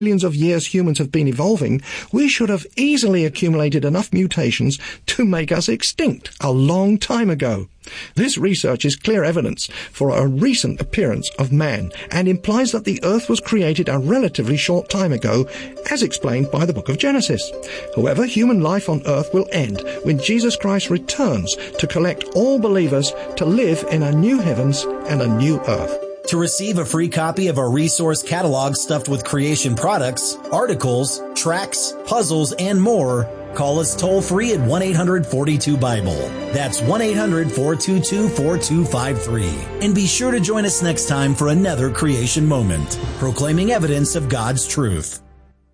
millions of years humans have been evolving, we should have easily accumulated enough mutations to make us extinct a long time ago. This research is clear evidence for a recent appearance of man and implies that the earth was created a relatively short time ago, as explained by the book of Genesis. However, human life on earth will end when Jesus Christ returns to collect all believers to live in a new heavens and a new earth. To receive a free copy of our resource catalog stuffed with creation products, articles, tracts, puzzles, and more, call us toll-free at 1-800-42-BIBLE. That's 1-800-422-4253. And be sure to join us next time for another creation moment, proclaiming evidence of God's truth.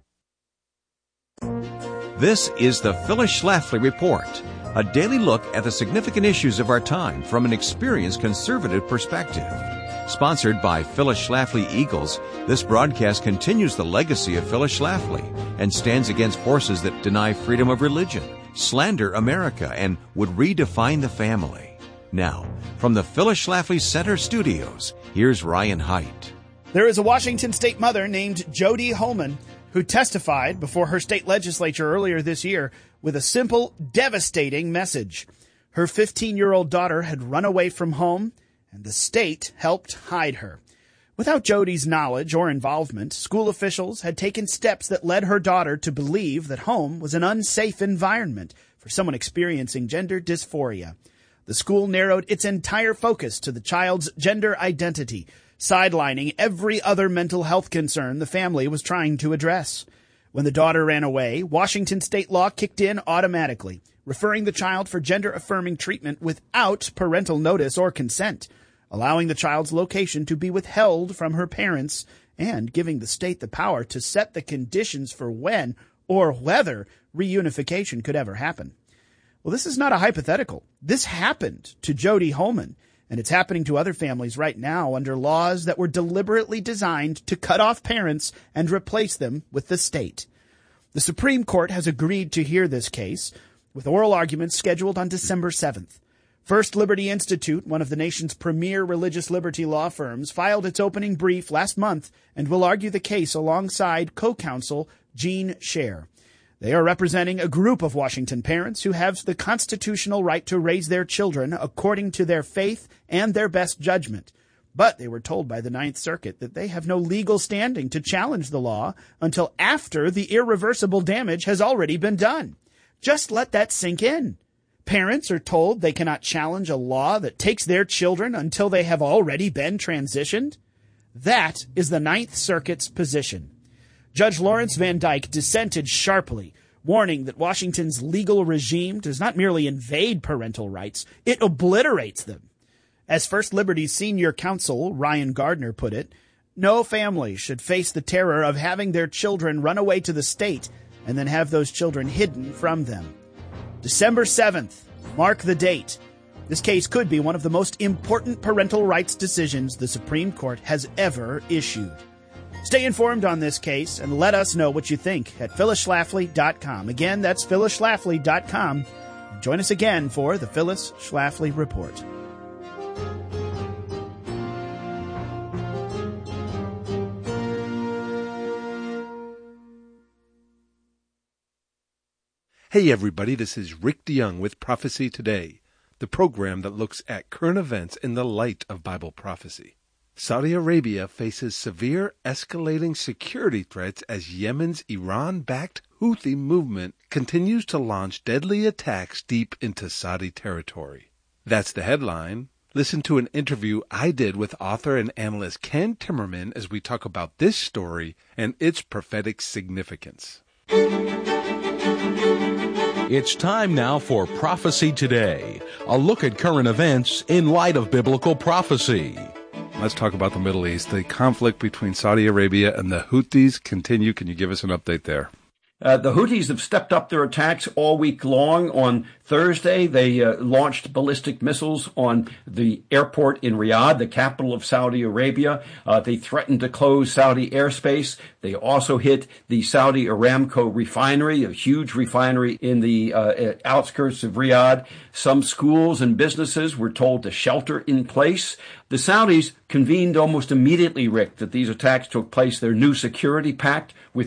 This is the Phyllis Schlafly Report, a daily look at the significant issues of our time from an experienced conservative perspective. Sponsored by Phyllis Schlafly Eagles, this broadcast continues the legacy of Phyllis Schlafly and stands against forces that deny freedom of religion, slander America, and would redefine the family. Now, from the Phyllis Schlafly Center studios, here's Ryan Haidt. There is a Washington state mother named Jody Holman who testified before her state legislature earlier this year with a simple, devastating message. Her 15-year-old daughter had run away from home, and the state helped hide her. Without Jody's knowledge or involvement, school officials had taken steps that led her daughter to believe that home was an unsafe environment for someone experiencing gender dysphoria. The school narrowed its entire focus to the child's gender identity, sidelining every other mental health concern the family was trying to address. When the daughter ran away, Washington state law kicked in automatically, referring the child for gender-affirming treatment without parental notice or consent, allowing the child's location to be withheld from her parents, and giving the state the power to set the conditions for when or whether reunification could ever happen. Well, this is not a hypothetical. This happened to Jody Holman, and it's happening to other families right now under laws that were deliberately designed to cut off parents and replace them with the state. The Supreme Court has agreed to hear this case, with oral arguments scheduled on December 7th. First Liberty Institute, one of the nation's premier religious liberty law firms, filed its opening brief last month and will argue the case alongside co-counsel Jean Scher. They are representing a group of Washington parents who have the constitutional right to raise their children according to their faith and their best judgment. But they were told by the Ninth Circuit that they have no legal standing to challenge the law until after the irreversible damage has already been done. Just let that sink in. Parents are told they cannot challenge a law that takes their children until they have already been transitioned. That is the Ninth Circuit's position. Judge Lawrence Van Dyke dissented sharply, warning that Washington's legal regime does not merely invade parental rights, it obliterates them. As First Liberty's senior counsel, Ryan Gardner, put it, no family should face the terror of having their children run away to the state and then have those children hidden from them. December 7th, mark the date. This case could be one of the most important parental rights decisions the Supreme Court has ever issued. Stay informed on this case and let us know what you think at phyllisschlafly.com. Again, that's phyllisschlafly.com. Join us again for the Phyllis Schlafly Report. Hey everybody, this is Rick DeYoung with Prophecy Today, the program that looks at current events in the light of Bible prophecy. Saudi Arabia faces severe escalating security threats as Yemen's Iran-backed Houthi movement continues to launch deadly attacks deep into Saudi territory. That's the headline. Listen to an interview I did with author and analyst Ken Timmerman as we talk about this story and its prophetic significance. It's time now for Prophecy Today, a look at current events in light of biblical prophecy. Let's talk about the Middle East. The conflict between Saudi Arabia and the Houthis continue. Can you give us an update there? The Houthis have stepped up their attacks all week long. On Thursday, they launched ballistic missiles on the airport in Riyadh, the capital of Saudi Arabia. They threatened to close Saudi airspace. They also hit the Saudi Aramco refinery, a huge refinery in the outskirts of Riyadh. Some schools and businesses were told to shelter in place. The Saudis convened almost immediately, Rick, that these attacks took place, their new security pact with